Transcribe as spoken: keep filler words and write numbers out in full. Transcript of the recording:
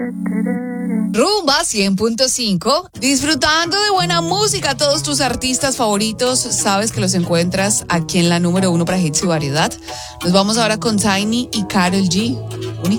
Rumba cien punto cinco, disfrutando de buena música. Todos tus artistas favoritos, sabes que los encuentras aquí en la número uno para hits y variedad. Nos vamos ahora con Tiny y Karol G. Única.